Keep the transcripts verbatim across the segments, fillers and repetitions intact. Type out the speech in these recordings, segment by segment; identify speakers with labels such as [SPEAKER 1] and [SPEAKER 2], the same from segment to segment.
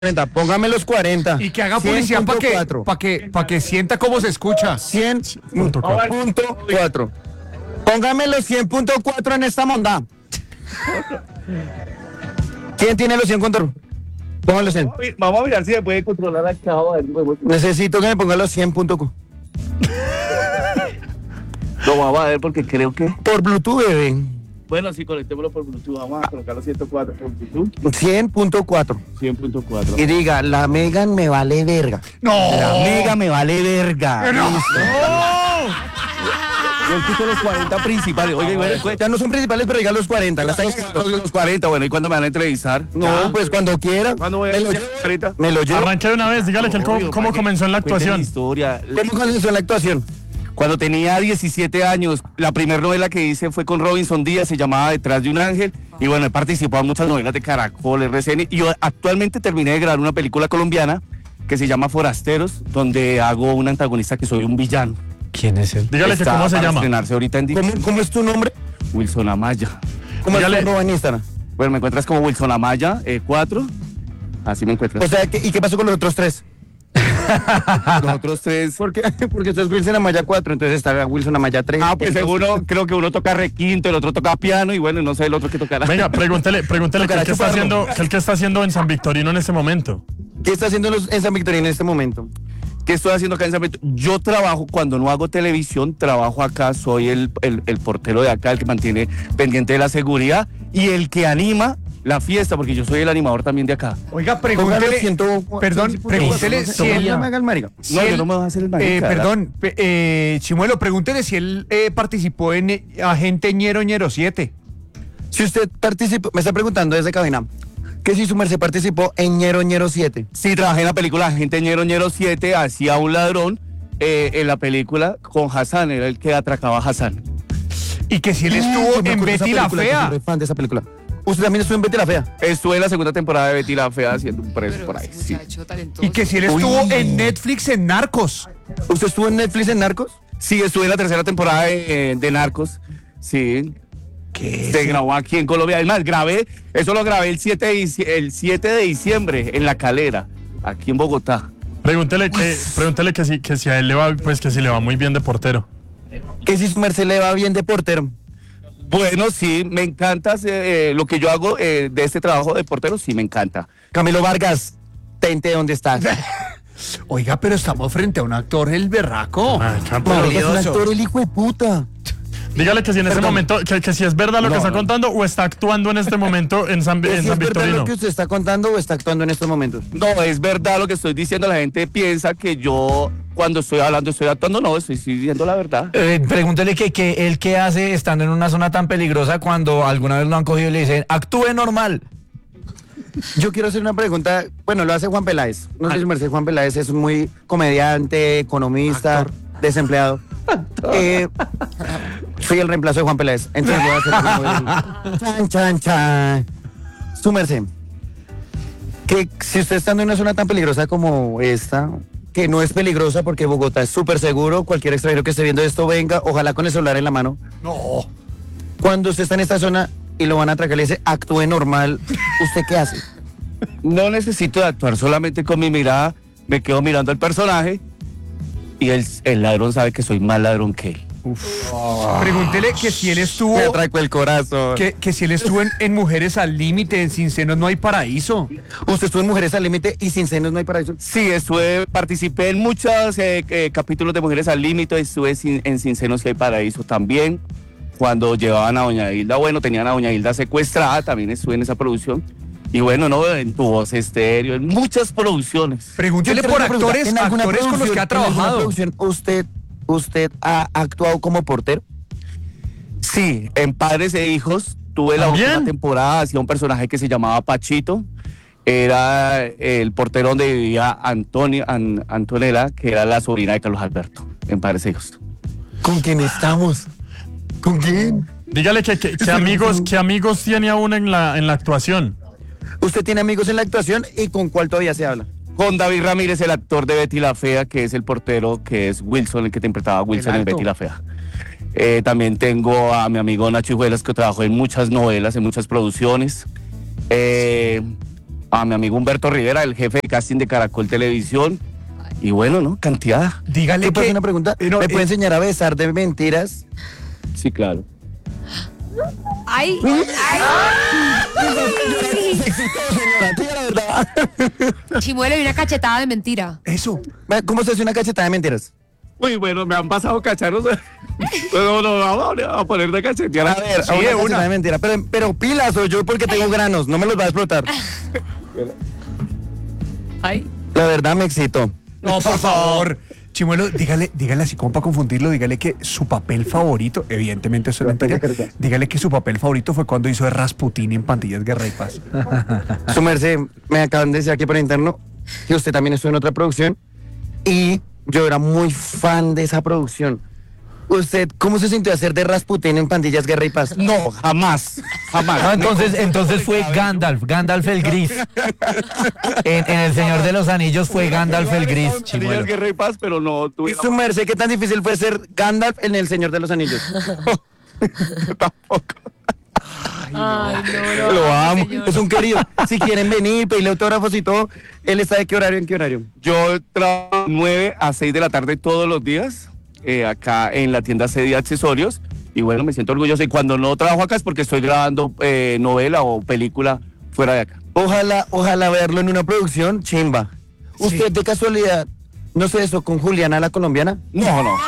[SPEAKER 1] cuarenta, póngame los cuarenta.
[SPEAKER 2] Y que haga publicidad para que, pa que, pa que sienta cómo se escucha.
[SPEAKER 1] cien punto cuatro. Póngame los cien punto cuatro en esta monda. ¿Quién tiene los cien punto cuatro? Póngame los cien.
[SPEAKER 3] Vamos a mirar si se puede controlar acá.
[SPEAKER 1] Necesito que me ponga los cien punto cuatro.
[SPEAKER 3] Lo vamos a ver porque creo que...
[SPEAKER 1] Por Bluetooth, bebé.
[SPEAKER 3] Bueno, sí, conectémoslo por Bluetooth. Vamos a colocar los ciento cuatro por Bluetooth.
[SPEAKER 1] cien punto cuatro.
[SPEAKER 3] cien punto cuatro.
[SPEAKER 1] Y diga, la Megan me vale verga.
[SPEAKER 2] No.
[SPEAKER 1] La Mega me vale verga.
[SPEAKER 2] No.
[SPEAKER 3] Yo quito los cuarenta principales. Oye, bueno,
[SPEAKER 1] Ya no son principales, pero diga los cuarenta. Las
[SPEAKER 3] los cuarenta, bueno, ¿y cuándo me van a entrevistar?
[SPEAKER 1] No, pues cuando quiera.
[SPEAKER 3] ¿Cuándo voy a
[SPEAKER 1] Me lo
[SPEAKER 3] llevar
[SPEAKER 1] llevo.
[SPEAKER 3] ahorita?
[SPEAKER 1] Me lo llevo.
[SPEAKER 4] Arranque de una vez, dígale que él cómo,
[SPEAKER 3] Obvio,
[SPEAKER 4] cómo
[SPEAKER 3] para que
[SPEAKER 4] comenzó en la
[SPEAKER 3] cuenten
[SPEAKER 4] actuación.
[SPEAKER 3] la historia.
[SPEAKER 1] ¿Cómo comenzó en la actuación?
[SPEAKER 3] Cuando tenía diecisiete años, la primera novela que hice fue con Robinson Díaz, se llamaba Detrás de un ángel, y bueno, he participado en muchas novelas de Caracol, R C N, y yo actualmente terminé de grabar una película colombiana que se llama Forasteros, donde hago un antagonista que soy un villano.
[SPEAKER 4] ¿Quién es él? Dígale que
[SPEAKER 3] Está
[SPEAKER 4] cómo se
[SPEAKER 3] para
[SPEAKER 4] llama.
[SPEAKER 3] estrenarse ahorita en
[SPEAKER 1] ¿Cómo,
[SPEAKER 3] Disney.
[SPEAKER 1] cómo es tu nombre?
[SPEAKER 3] Wilson Amaya.
[SPEAKER 1] ¿Cómo es
[SPEAKER 4] Dígale.
[SPEAKER 1] tu arroba en Instagram?
[SPEAKER 3] Bueno, me encuentras como Wilson Amaya cuatro, así me encuentras.
[SPEAKER 1] O sea, ¿qué- ¿y qué pasó con los otros tres?
[SPEAKER 3] Los otros tres...
[SPEAKER 1] ¿Por qué? Porque esto es Wilson Amaya cuatro, entonces está Wilson Amaya tres.
[SPEAKER 3] Ah, pues uno, creo que uno toca requinto, el otro toca piano, y bueno, no sé el otro que tocará.
[SPEAKER 4] Venga, pregúntele, pregúntele que el que está haciendo, que el que está haciendo en San Victorino en este momento.
[SPEAKER 1] ¿Qué está haciendo en, los- en San Victorino en este momento?
[SPEAKER 3] ¿Qué estoy haciendo acá en San Victorino? Yo trabajo, cuando no hago televisión, trabajo acá, soy el, el, el portero de acá, el que mantiene pendiente de la seguridad y el que anima la fiesta, porque yo soy el animador también de acá.
[SPEAKER 2] Oiga,
[SPEAKER 1] Póngale
[SPEAKER 2] pregúntele.
[SPEAKER 1] ciento-
[SPEAKER 2] Perdón, pregúntele si él.
[SPEAKER 1] No me haga el marica.
[SPEAKER 2] si
[SPEAKER 3] No, yo
[SPEAKER 2] él-
[SPEAKER 3] no me voy a hacer el marica,
[SPEAKER 2] eh,
[SPEAKER 3] ¿verdad?
[SPEAKER 2] Perdón, pe- eh, Chimuelo, pregúntele si él eh, participó en eh, Agente Ñero Ñero siete.
[SPEAKER 1] Si usted participó, me está preguntando desde cabina, que si su merced participó en Ñero Ñero siete.
[SPEAKER 3] Sí, trabajé en la película Agente Ñero Ñero siete, hacía un ladrón eh, en la película con Hassan, era el que atracaba a Hassan.
[SPEAKER 2] Y que si él
[SPEAKER 1] Yo
[SPEAKER 2] estuvo
[SPEAKER 1] me
[SPEAKER 2] en
[SPEAKER 1] acuerdo de esa
[SPEAKER 2] Betty la
[SPEAKER 1] película, que
[SPEAKER 2] Fea.
[SPEAKER 1] Soy fan de esa película. ¿Usted también estuvo en Betty la Fea?
[SPEAKER 3] Estuve en la segunda temporada de Betty la Fea haciendo un preso
[SPEAKER 5] Pero
[SPEAKER 3] por ahí.
[SPEAKER 5] ese
[SPEAKER 3] Sí.
[SPEAKER 5] muchacho talentoso.
[SPEAKER 2] Y que si él estuvo en Netflix en Narcos.
[SPEAKER 1] ¿Usted estuvo en Netflix en Narcos?
[SPEAKER 3] Sí, estuve en la tercera temporada de, de Narcos. Sí.
[SPEAKER 2] ¿Qué?
[SPEAKER 3] Se grabó aquí en Colombia. Además, grabé, eso lo grabé el siete de, dici- el siete de diciembre en La Calera, aquí en Bogotá.
[SPEAKER 4] Pregúntele que, pregúntele que si, que si a él le va, pues que si le va muy bien de portero.
[SPEAKER 1] Que si su merced le va bien de portero.
[SPEAKER 3] Bueno, sí, me encanta eh, lo que yo hago eh, de este trabajo de portero, sí me encanta.
[SPEAKER 1] Camilo Vargas, tente, ¿dónde estás?
[SPEAKER 2] Oiga, pero estamos frente a un actor, el berraco.
[SPEAKER 4] Ay, campo.
[SPEAKER 1] Marica, es un
[SPEAKER 2] Maravilloso.
[SPEAKER 1] actor, el hijo de puta.
[SPEAKER 4] Dígale que si en ese
[SPEAKER 1] Perdón.
[SPEAKER 4] momento, que, que si es verdad lo que
[SPEAKER 1] No,
[SPEAKER 4] está
[SPEAKER 1] no.
[SPEAKER 4] contando o está actuando en este momento en San,
[SPEAKER 1] ¿Es
[SPEAKER 4] en San
[SPEAKER 1] verdad
[SPEAKER 4] Victorino.
[SPEAKER 1] lo que usted está contando o está actuando en estos momentos?
[SPEAKER 3] No, es verdad lo que estoy diciendo, la gente piensa que yo cuando estoy hablando estoy actuando, no, estoy diciendo la verdad.
[SPEAKER 6] Eh, pregúntele que, que él qué hace estando en una zona tan peligrosa cuando alguna vez lo han cogido y le dicen, actúe normal.
[SPEAKER 1] Yo quiero hacer una pregunta, bueno, lo hace Juan Peláez. No sé si su merced Juan Peláez es muy comediante, economista, desempleado. Eh, soy el reemplazo de Juan Peláez. Entonces voy a hacer como el- chan, chan, chan. Su merced, que si usted estando en una zona tan peligrosa como esta, que no es peligrosa porque Bogotá es súper seguro, cualquier extranjero que esté viendo esto venga, ojalá con el celular en la mano.
[SPEAKER 2] No.
[SPEAKER 1] Cuando usted está en esta zona y lo van a atracar y le dice, actúe normal, ¿usted qué hace?
[SPEAKER 3] No necesito de actuar, solamente con mi mirada me quedo mirando al personaje y el, el ladrón sabe que soy más ladrón que él.
[SPEAKER 2] Pregúntele que si él estuvo.
[SPEAKER 1] Me atraco el corazón.
[SPEAKER 2] Que, que si él estuvo en, en Mujeres al Límite, en Sin Senos No Hay Paraíso.
[SPEAKER 1] Usted estuvo en Mujeres al Límite y Sin Senos No Hay Paraíso.
[SPEAKER 3] Sí, estuve, participé en muchos eh, eh, capítulos de Mujeres al Límite, estuve sin- en Sin Senos y Hay Paraíso también. Cuando llevaban a Doña Hilda, bueno, tenían a Doña Hilda secuestrada, también estuve en esa producción. Y bueno, no, en Tu Voz Estéreo, en muchas producciones.
[SPEAKER 2] Pregúntele
[SPEAKER 1] Yo
[SPEAKER 2] por
[SPEAKER 1] quiero preguntar,
[SPEAKER 2] actores,
[SPEAKER 1] ¿en alguna
[SPEAKER 2] actores con los que ha
[SPEAKER 1] producción- en alguna
[SPEAKER 2] trabajado.
[SPEAKER 1] producción ¿Usted, usted ha actuado como portero?
[SPEAKER 3] Sí, en Padres e Hijos tuve la
[SPEAKER 4] ¿También?
[SPEAKER 3] última temporada, hacía un personaje que se llamaba Pachito. Era el portero donde vivía Antonio, An- Antonella, que era la sobrina de Carlos Alberto, en Padres e Hijos.
[SPEAKER 1] ¿Con quién estamos? ¿Con quién?
[SPEAKER 4] Dígale que, que, que amigos, que amigos tiene aún en la, en la actuación.
[SPEAKER 1] ¿Usted tiene amigos en la actuación y con cuál todavía se habla?
[SPEAKER 3] Con David Ramírez, el actor de Betty la Fea, que es el portero, que es Wilson, el que te interpretaba a Wilson en
[SPEAKER 2] alto.
[SPEAKER 3] Betty la Fea. Eh, también tengo a mi amigo Nacho Hijuelas, que trabajó en muchas novelas, en muchas producciones. Eh, a mi amigo Humberto Rivera, el jefe de casting de Caracol Televisión. Y bueno, ¿no? Cantidad.
[SPEAKER 2] Dígale
[SPEAKER 1] ¿Te puedo
[SPEAKER 2] que...
[SPEAKER 1] hacer una pregunta?
[SPEAKER 2] Eh, no,
[SPEAKER 1] ¿Me puede
[SPEAKER 2] eh,
[SPEAKER 1] enseñar a besar de mentiras?
[SPEAKER 3] Sí, claro.
[SPEAKER 5] Ay, Chimuelo y una cachetada de mentira.
[SPEAKER 2] Eso.
[SPEAKER 1] ¿Cómo se hace una cachetada de mentiras?
[SPEAKER 3] Muy bueno, me han pasado cacharros. No, no, vamos a poner de cachetear.
[SPEAKER 1] A ver,
[SPEAKER 2] Sí,
[SPEAKER 1] a una
[SPEAKER 2] de
[SPEAKER 1] cachetada
[SPEAKER 2] una.
[SPEAKER 1] de mentira. Pero, pero pilas, soy yo porque tengo granos, no me los va a explotar.
[SPEAKER 5] Ay.
[SPEAKER 1] La verdad me excitó.
[SPEAKER 2] No, por favor. Chimuelo, dígale, dígale así como para confundirlo, dígale que su papel favorito, evidentemente eso es mentira, dígale que su papel favorito fue cuando hizo de Rasputín en Pandillas Guerra y Paz.
[SPEAKER 1] Su merced, me acaban de decir aquí por interno que usted también estuvo en otra producción y yo era muy fan de esa producción. ¿Usted cómo se sintió hacer de Rasputín en Pandillas Guerra y Paz?
[SPEAKER 3] No, jamás. Jamás.
[SPEAKER 6] No, entonces, entonces fue Gandalf, Gandalf el Gris. En, en El Señor de los Anillos fue Gandalf el Gris,
[SPEAKER 3] Pandillas
[SPEAKER 6] Chimuelo.
[SPEAKER 3] Guerra y Paz, pero no tuve
[SPEAKER 1] Y su merced, ¿qué tan difícil fue ser Gandalf en El Señor de los Anillos?
[SPEAKER 3] tampoco.
[SPEAKER 5] Ay, no, no.
[SPEAKER 1] Lo amo,
[SPEAKER 5] señor.
[SPEAKER 1] es un querido. Si quieren venir, pedirle autógrafos y todo, ¿él está de qué horario en qué horario?
[SPEAKER 3] Yo trabajo nueve a seis de la tarde todos los días, eh, acá en la tienda C D Accesorios. Y bueno, me siento orgulloso. Y cuando no trabajo acá es porque estoy grabando eh, novela o película fuera de acá.
[SPEAKER 1] Ojalá, ojalá verlo en una producción chimba. ¿Usted de casualidad no se besó con Juliana la colombiana?
[SPEAKER 3] No, no.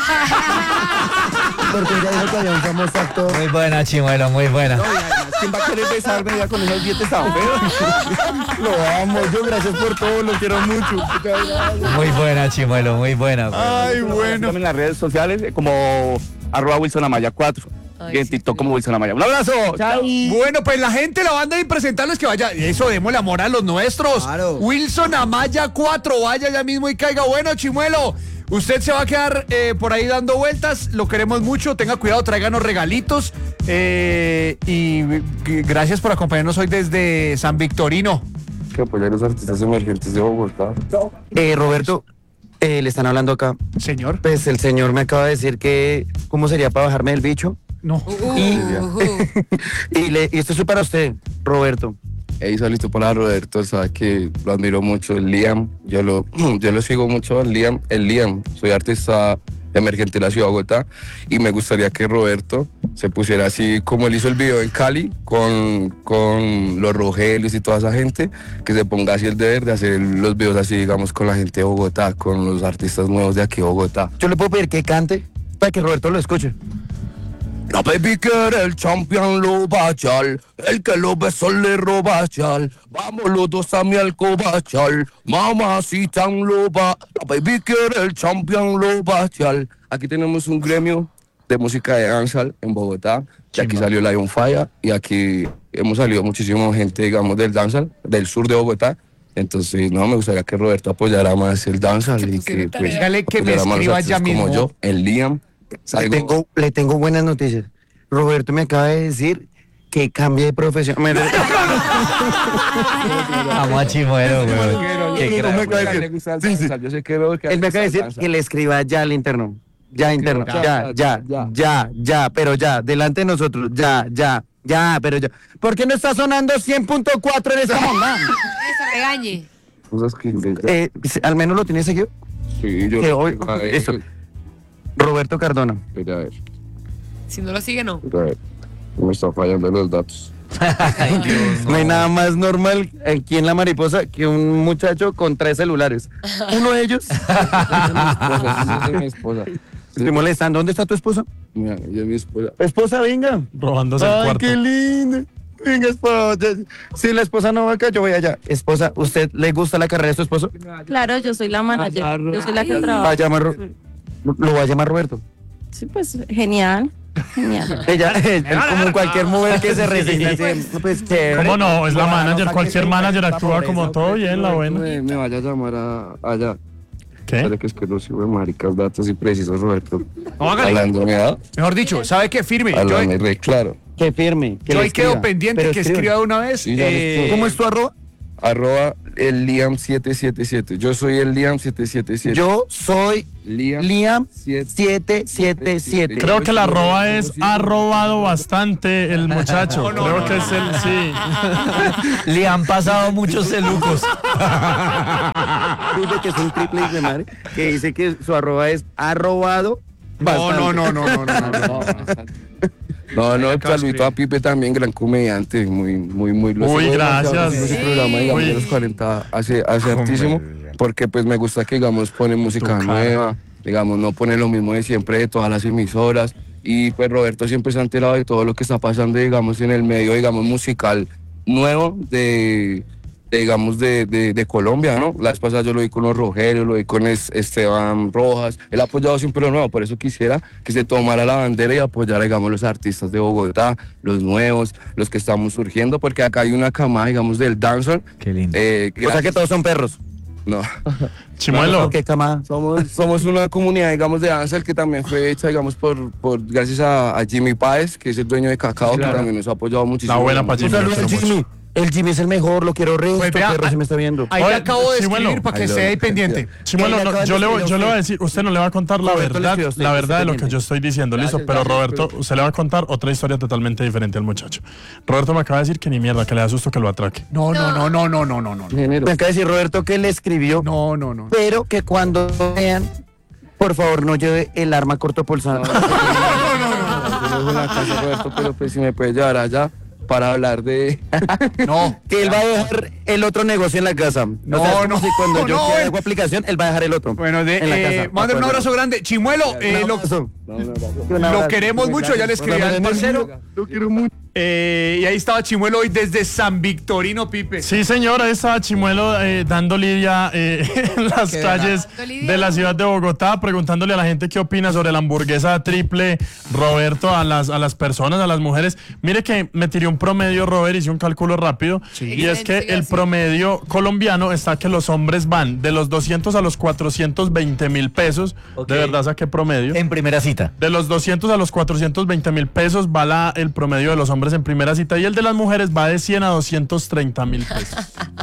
[SPEAKER 1] Porque ella dijo que había un famoso actor.
[SPEAKER 6] Muy buena, Chimuelo, muy buena.
[SPEAKER 3] No, y además, ¿quién va a querer besarme ya con esos dientes tan feos?
[SPEAKER 1] Lo amo, yo gracias por todo, lo quiero mucho.
[SPEAKER 6] Muy buena, Chimuelo, muy buena.
[SPEAKER 2] Ay, bueno.
[SPEAKER 3] En las redes sociales eh, como arroba Wilson Amaya cuatro.
[SPEAKER 5] Ay,
[SPEAKER 3] Y en
[SPEAKER 5] sí,
[SPEAKER 3] TikTok
[SPEAKER 5] sí.
[SPEAKER 3] como Wilson Amaya. ¡Un abrazo!
[SPEAKER 2] Bueno, pues la gente, la banda de presentarles que vaya, eso demos amor a los nuestros.
[SPEAKER 1] Claro.
[SPEAKER 2] Wilson Amaya cuatro, vaya ya mismo y caiga. Bueno, Chimuelo, usted se va a quedar eh, por ahí dando vueltas, lo queremos mucho, tenga cuidado, tráiganos regalitos eh, y g- gracias por acompañarnos hoy desde San Victorino.
[SPEAKER 7] Que apoyar a los artistas emergentes de Bogotá.
[SPEAKER 1] Eh, Roberto, eh, le están hablando acá.
[SPEAKER 2] Señor,
[SPEAKER 1] Pues el señor me acaba de decir que cómo sería para bajarme del bicho.
[SPEAKER 2] no.
[SPEAKER 1] Y,
[SPEAKER 5] Uh,
[SPEAKER 1] y, le, y esto es para usted, Roberto.
[SPEAKER 7] Ahí solito para Roberto, sabe que lo admiro mucho, el Liam, yo lo, yo lo sigo mucho, el Liam, el Liam, soy artista emergente de la ciudad de Bogotá y me gustaría que Roberto se pusiera así como él hizo el video en Cali con, con los Rogelios y toda esa gente, que se ponga así el deber de hacer los videos así, digamos, con la gente de Bogotá, con los artistas nuevos de aquí de Bogotá.
[SPEAKER 1] Yo le puedo pedir que cante para que Roberto lo escuche.
[SPEAKER 7] La baby quiere el champion lo bachal, el que lo besó le roba chal. Vamos los dos a mi alcoba chal, mamacita lo va. La baby quiere el champion lo bachal. Aquí tenemos un gremio de música de dancehall en Bogotá, que aquí salió Lion Fire y aquí hemos salido muchísima gente, digamos, del dancehall, del sur de Bogotá. Entonces, no, me gustaría que Roberto apoyara más el dancehall y que, pues,
[SPEAKER 2] Dígale que me
[SPEAKER 7] apoyara más
[SPEAKER 2] escriba
[SPEAKER 7] artistas
[SPEAKER 2] ya mismo.
[SPEAKER 7] como yo, el Liam.
[SPEAKER 1] Le
[SPEAKER 7] Salgo-
[SPEAKER 1] tengo, le tengo buenas noticias. Roberto me acaba de decir que cambie de profesión. Me-
[SPEAKER 6] Amo a Chimuelo, güey. Qué
[SPEAKER 7] No me
[SPEAKER 6] crack.
[SPEAKER 7] acaba de decir. Sí, sí. Yo sé que veo que
[SPEAKER 1] Él me acaba de decir
[SPEAKER 7] danza.
[SPEAKER 1] que le escriba ya al interno. Ya interno.
[SPEAKER 7] Ya,
[SPEAKER 1] Ya, ya,
[SPEAKER 7] ya,
[SPEAKER 1] ya, ya, pero ya, delante de nosotros. Ya, ya, ya, pero ya. ¿Por qué no está sonando cien punto cuatro en esta mamá?
[SPEAKER 5] Eso, regañe.
[SPEAKER 7] Cosas que
[SPEAKER 1] Eh, al menos lo tiene seguido.
[SPEAKER 7] sí, yo
[SPEAKER 1] que hoy-
[SPEAKER 7] a ver,
[SPEAKER 1] eso. Roberto Cardona.
[SPEAKER 7] Mira, a ver,
[SPEAKER 5] Si no lo sigue, no.
[SPEAKER 7] mira, a ver. Me está fallando los datos.
[SPEAKER 6] Ay, Dios,
[SPEAKER 1] No hay nada más normal aquí en La Mariposa que un muchacho con tres celulares. Uno de ellos.
[SPEAKER 7] Esa es mi esposa.
[SPEAKER 1] Estoy molestando. ¿Dónde está tu esposa?
[SPEAKER 7] Mira, ella es mi esposa.
[SPEAKER 1] Esposa, venga.
[SPEAKER 4] Robándose el
[SPEAKER 1] Ay,
[SPEAKER 4] cuarto.
[SPEAKER 1] qué lindo. Venga, esposa. Si la esposa no va acá, yo voy allá. Esposa, ¿usted le gusta la carrera de su esposo?
[SPEAKER 8] Claro, yo soy la manager. Yo soy la que
[SPEAKER 1] Va a
[SPEAKER 8] trabaja.
[SPEAKER 1] llamar, Ro- lo va a llamar Roberto.
[SPEAKER 8] Sí, pues genial. Genial.
[SPEAKER 1] Ella, él, como cualquier mujer que se resigna. así, pues, chévere.
[SPEAKER 4] ¿Cómo no? Es la
[SPEAKER 1] Ojalá no
[SPEAKER 4] manager.
[SPEAKER 1] saque
[SPEAKER 4] Cualquier
[SPEAKER 1] su
[SPEAKER 4] manager
[SPEAKER 1] cuenta
[SPEAKER 4] actúa
[SPEAKER 1] pobreza,
[SPEAKER 4] como todo bien, la buena.
[SPEAKER 7] Me, me vaya a llamar a, allá.
[SPEAKER 4] ¿Qué?
[SPEAKER 7] Para que es que no sirve maricas, datos y precisos, Roberto.
[SPEAKER 2] No, hágale.
[SPEAKER 7] Hablando, ¿no?
[SPEAKER 2] Mejor dicho, ¿sabe qué? Firme. Yo,
[SPEAKER 7] Hablando re claro.
[SPEAKER 1] Que firme. Que
[SPEAKER 2] yo
[SPEAKER 1] le
[SPEAKER 2] ahí quedo
[SPEAKER 1] escriba.
[SPEAKER 2] pendiente
[SPEAKER 1] Pero
[SPEAKER 2] que
[SPEAKER 1] escriba.
[SPEAKER 2] escriba de una vez.
[SPEAKER 7] Sí, ya le
[SPEAKER 2] eh,
[SPEAKER 7] escribo.
[SPEAKER 1] ¿Cómo es tu arroba?
[SPEAKER 7] arroba el Liam siete siete siete. Yo soy el Liam siete siete siete.
[SPEAKER 1] Yo soy
[SPEAKER 7] Liam,
[SPEAKER 1] Liam siete siete siete.
[SPEAKER 4] Creo que la arroba es ha robado bastante el muchacho. Creo que es el sí.
[SPEAKER 6] Le han pasado muchos celucos.
[SPEAKER 1] Dice que es un triple hijo de madre, que dice que su arroba es ha robado
[SPEAKER 2] No,
[SPEAKER 1] bastante.
[SPEAKER 2] no, no, no, no, no, no, no.
[SPEAKER 7] No, no,
[SPEAKER 2] Acabas
[SPEAKER 7] saludito
[SPEAKER 2] de
[SPEAKER 7] a Pipe también, gran comediante, muy, muy, muy... lo
[SPEAKER 4] Uy,
[SPEAKER 7] sigo demasiado,
[SPEAKER 4] gracias.
[SPEAKER 7] sigo ese programa, digamos,
[SPEAKER 4] Uy.
[SPEAKER 7] de los cuarenta, hace, hace hartísimo, porque pues me gusta que, digamos, pone música
[SPEAKER 4] Tu cara.
[SPEAKER 7] nueva, digamos, no pone lo mismo de siempre de todas las emisoras, y pues Roberto siempre se ha enterado de todo lo que está pasando, digamos, en el medio, digamos, musical nuevo de... de, digamos, de, de, de Colombia, ¿no? La vez pasada yo lo vi con los Rogerio, lo vi con es- Esteban Rojas, él ha apoyado siempre lo nuevo, por eso quisiera que se tomara la bandera y apoyara, digamos, los artistas de Bogotá, los nuevos, los que estamos surgiendo, porque acá hay una camada, digamos, del dancehall.
[SPEAKER 6] Qué lindo.
[SPEAKER 7] Eh,
[SPEAKER 1] O sea que todos son perros.
[SPEAKER 7] No,
[SPEAKER 4] Chimuelo.
[SPEAKER 1] ¿Qué camada?
[SPEAKER 7] somos, somos una comunidad, digamos, de dancehall que también fue hecha, digamos, por, por gracias a, a Jimmy Páez, que es el dueño de Cacao, que también nos ha apoyado muchísimo.
[SPEAKER 4] La buena
[SPEAKER 7] digamos.
[SPEAKER 4] pa'
[SPEAKER 1] Un
[SPEAKER 4] Jimmy.
[SPEAKER 1] saludo al
[SPEAKER 4] lo quiero
[SPEAKER 1] Jimmy.
[SPEAKER 4] mucho.
[SPEAKER 1] El Jimmy es el mejor, lo quiero resto,
[SPEAKER 2] Pues vea,
[SPEAKER 1] perro,
[SPEAKER 2] ah,
[SPEAKER 1] si me está viendo.
[SPEAKER 2] Ahí
[SPEAKER 4] Oye,
[SPEAKER 2] le acabo de
[SPEAKER 4] Chimuelo.
[SPEAKER 2] escribir para que
[SPEAKER 7] Ahí lo-
[SPEAKER 2] esté ahí pendiente.
[SPEAKER 4] Chimuelo,
[SPEAKER 1] Que le
[SPEAKER 4] no,
[SPEAKER 1] acaban
[SPEAKER 4] yo,
[SPEAKER 1] de
[SPEAKER 4] le, voy-
[SPEAKER 1] escribir
[SPEAKER 4] yo
[SPEAKER 1] a
[SPEAKER 4] le voy a
[SPEAKER 1] usted.
[SPEAKER 4] decir, usted no le va a contar la
[SPEAKER 1] Roberto le
[SPEAKER 4] verdad,
[SPEAKER 1] escribió a usted,
[SPEAKER 4] la
[SPEAKER 1] que
[SPEAKER 4] verdad de
[SPEAKER 1] esté
[SPEAKER 4] lo que
[SPEAKER 1] pendiente.
[SPEAKER 4] yo estoy diciendo, listo,
[SPEAKER 7] Gracias,
[SPEAKER 4] pero
[SPEAKER 7] gracias,
[SPEAKER 4] Roberto, usted le va a contar otra historia totalmente diferente al muchacho. Roberto me acaba de decir que ni mierda, que le da susto que lo atraque.
[SPEAKER 2] No, no, no, no, no, no, no, no.
[SPEAKER 7] Género.
[SPEAKER 1] Me acaba de decir Roberto que le escribió,
[SPEAKER 2] No, no, no.
[SPEAKER 1] pero que cuando vean, por favor, no lleve el arma cortopulsada.
[SPEAKER 7] Yo no en la casa, Roberto, pero pues si me puede llevar allá para hablar de...
[SPEAKER 2] No.
[SPEAKER 1] Que él va a dejar el otro negocio en la casa.
[SPEAKER 2] No,
[SPEAKER 1] O sea, es como
[SPEAKER 2] no,
[SPEAKER 1] si cuando yo
[SPEAKER 2] no,
[SPEAKER 1] quiera
[SPEAKER 2] eh.
[SPEAKER 1] hago aplicación, él va a dejar el otro.
[SPEAKER 2] Bueno, de,
[SPEAKER 1] en la
[SPEAKER 2] eh,
[SPEAKER 1] casa.
[SPEAKER 2] mándale un
[SPEAKER 1] Acuerdo.
[SPEAKER 2] abrazo grande. Chimuelo, eh,
[SPEAKER 1] Un
[SPEAKER 2] lo,
[SPEAKER 1] abrazo.
[SPEAKER 2] lo
[SPEAKER 1] Un abrazo.
[SPEAKER 2] queremos mucho, ya le escribí al parcero.
[SPEAKER 7] Lo quiero mucho.
[SPEAKER 2] Eh, y ahí estaba Chimuelo hoy desde San Victorino, Pipe.
[SPEAKER 4] Sí, señor, ahí está Chimuelo eh, dando lidia eh, en las calles
[SPEAKER 5] Dando lidia.
[SPEAKER 4] de la ciudad de Bogotá, preguntándole a la gente qué opina sobre la hamburguesa triple. Roberto, a las, a las personas, a las mujeres. Mire que me tiré un promedio, Robert, hice un cálculo rápido. Y es que
[SPEAKER 5] Excelente,
[SPEAKER 4] el
[SPEAKER 5] sí.
[SPEAKER 4] promedio colombiano está que los hombres van de los doscientos a los cuatrocientos veinte mil pesos.
[SPEAKER 6] Ok.
[SPEAKER 4] De verdad saqué promedio.
[SPEAKER 6] En primera cita.
[SPEAKER 4] De los doscientos a los cuatrocientos veinte mil pesos va la, el promedio de los hombres en primera cita y el de las mujeres va de cien a doscientos treinta mil pesos.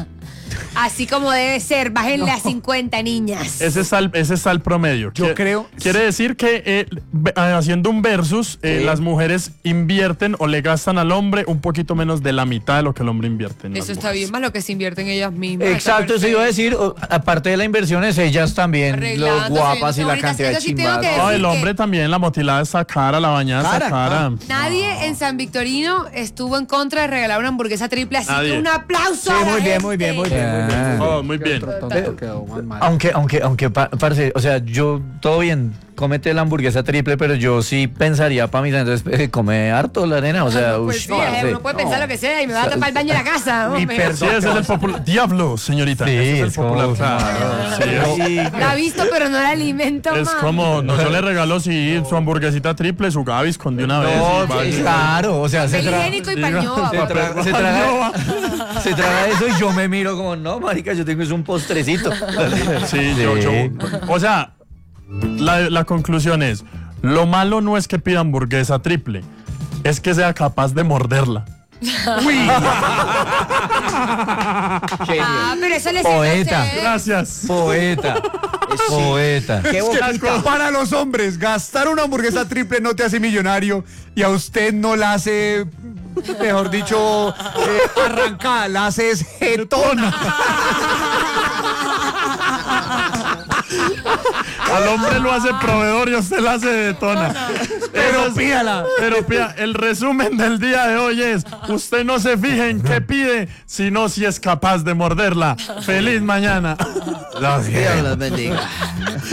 [SPEAKER 5] Así como debe ser, bájenle a cincuenta, niñas.
[SPEAKER 4] Ese está el, ese está el promedio.
[SPEAKER 2] Yo
[SPEAKER 4] Qui-
[SPEAKER 2] creo-
[SPEAKER 4] Quiere decir que eh, ve- eh, haciendo un versus, eh, las mujeres invierten o le gastan al hombre un poquito menos de la mitad de lo que el hombre invierte. en las
[SPEAKER 5] Eso está
[SPEAKER 4] mujeres.
[SPEAKER 5] bien, más lo que se invierte en ellas mismas.
[SPEAKER 6] Exacto, eso iba a decir. o- Aparte de las inversiones, ellas también, los
[SPEAKER 5] Arreglándose,
[SPEAKER 6] guapas y
[SPEAKER 5] no,
[SPEAKER 6] la
[SPEAKER 5] bonitas.
[SPEAKER 6] cantidad de
[SPEAKER 5] Eso sí tengo
[SPEAKER 6] chimbadas.
[SPEAKER 5] que
[SPEAKER 4] No,
[SPEAKER 5] decir
[SPEAKER 4] el
[SPEAKER 5] que-
[SPEAKER 4] hombre también, la motilada está cara, la bañada está cara.
[SPEAKER 5] Nadie en San Victorino estuvo en contra de regalar una hamburguesa triple, así
[SPEAKER 4] Nadie.
[SPEAKER 5] que un aplauso.
[SPEAKER 2] Sí,
[SPEAKER 5] a la
[SPEAKER 2] muy bien,
[SPEAKER 5] gente.
[SPEAKER 2] muy bien, muy bien, muy bien.
[SPEAKER 6] Ah.
[SPEAKER 4] Oh, muy bien.
[SPEAKER 6] Aunque, aunque, aunque, pa- parce, o sea, yo, todo bien, cómete la hamburguesa triple, pero yo sí pensaría para mí, entonces, eh, come harto la nena, o sea,
[SPEAKER 5] Pues
[SPEAKER 6] ush,
[SPEAKER 5] sí, eh,
[SPEAKER 6] parce.
[SPEAKER 5] uno puede pensar lo que sea y me va a tapar el baño de la casa. ¿no?
[SPEAKER 2] Mi
[SPEAKER 5] Me-
[SPEAKER 2] perdón.
[SPEAKER 4] Sí, ese es el popular. Diablo, señorita.
[SPEAKER 6] Sí,
[SPEAKER 4] ese es el
[SPEAKER 6] es como-
[SPEAKER 4] popular. Claro, sí, es-
[SPEAKER 6] Sí,
[SPEAKER 5] La ha visto, pero no la alimento
[SPEAKER 4] Es
[SPEAKER 5] más.
[SPEAKER 4] como, no, yo le regalo sí, su hamburguesita triple, su Gaviscon de una vez.
[SPEAKER 6] no,
[SPEAKER 4] y vaya.
[SPEAKER 6] sí, claro, o sea, se,
[SPEAKER 5] Papel
[SPEAKER 6] tra-
[SPEAKER 5] higiénico y pañoa.
[SPEAKER 6] se,
[SPEAKER 5] papá.
[SPEAKER 6] tra- se traga, se traga eso y yo me miro como, no, marica, yo tengo es un postrecito.
[SPEAKER 4] Sí, yo, yo. O sea, la, la conclusión es: lo malo no es que pida hamburguesa triple, es que sea capaz de morderla.
[SPEAKER 5] Ah, pero eso le
[SPEAKER 6] Poeta.
[SPEAKER 5] sirve a
[SPEAKER 4] Gracias.
[SPEAKER 6] Poeta. Poeta.
[SPEAKER 2] Qué boquita. Para los hombres, gastar una hamburguesa triple no te hace millonario y a usted no la hace, mejor dicho, eh, arrancada, la hace es jetona.
[SPEAKER 4] Al hombre lo hace proveedor y a usted la hace de tona.
[SPEAKER 2] Pero pídala.
[SPEAKER 4] Pero pida, el resumen del día de hoy es: usted no se fije en qué pide, sino si es capaz de morderla. Feliz mañana.
[SPEAKER 6] Dios los bendiga.